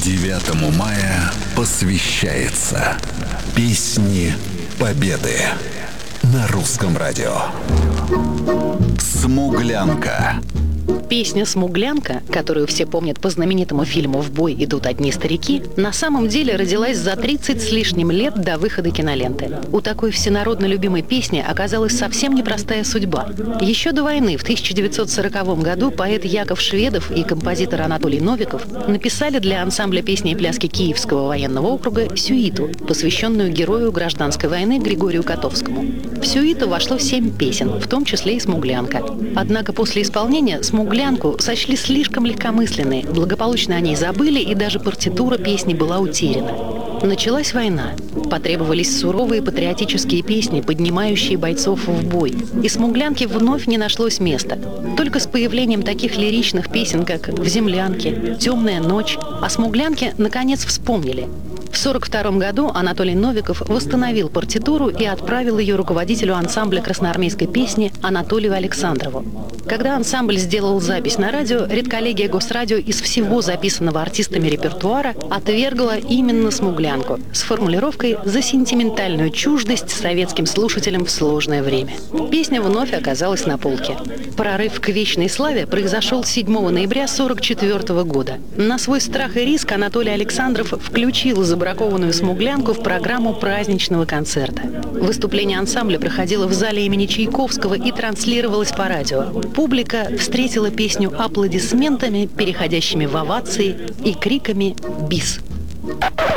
9 мая посвящается Песни Победы на Русском радио. Смуглянка. Песня «Смуглянка», которую все помнят по знаменитому фильму «В бой идут одни старики», на самом деле родилась за 30 с лишним лет до выхода киноленты. У такой всенародно любимой песни оказалась совсем непростая судьба. Еще до войны, в 1940 году, поэт Яков Шведов и композитор Анатолий Новиков написали для ансамбля песни и пляски Киевского военного округа сюиту, посвященную герою гражданской войны Григорию Котовскому. В сюиту вошло 7 песен, в том числе и «Смуглянка». Однако после исполнения «Смуглянку» сочли слишком легкомысленной, благополучно о ней забыли, и даже партитура песни была утеряна. Началась война. Потребовались суровые патриотические песни, поднимающие бойцов в бой. И «Смуглянке» вновь не нашлось места. Только с появлением таких лиричных песен, как «В землянке», «Темная ночь», о «Смуглянке» наконец вспомнили. В 1942 году Анатолий Новиков восстановил партитуру и отправил ее руководителю ансамбля красноармейской песни Анатолию Александрову. Когда ансамбль сделал запись на радио, редколлегия Госрадио из всего записанного артистами репертуара отвергла именно «Смуглянку» с формулировкой «за сентиментальную чуждость советским слушателям в сложное время». Песня вновь оказалась на полке. Прорыв к вечной славе произошел 7 ноября 1944 года. На свой страх и риск Анатолий Александров включил забракованную «Смуглянку» в программу праздничного концерта. Выступление ансамбля проходило в зале имени Чайковского и транслировалось по радио. Публика встретила песню аплодисментами, переходящими в овации, и криками «Бис!».